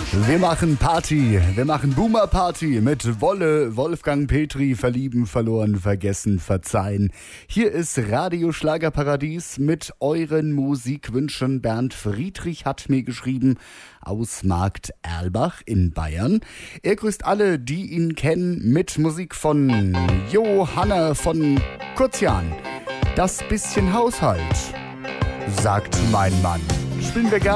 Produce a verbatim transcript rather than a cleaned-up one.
Wir machen Party, wir machen Boomer-Party mit Wolle, Wolfgang Petri, verlieben, verloren, vergessen, verzeihen. Hier ist Radio Schlagerparadies mit euren Musikwünschen. Bernd Friedrich hat mir geschrieben aus Markt Erlbach in Bayern. Er grüßt alle, die ihn kennen, mit Musik von Johanna von Kurzjan. Das bisschen Haushalt, sagt mein Mann. Spielen wir gerne.